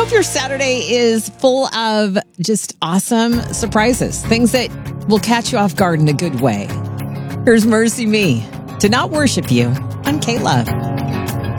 hope your Saturday is full of just awesome surprises, things that will catch you off guard in a good way. Here's Mercy Me, To Not Worship You on K-Love.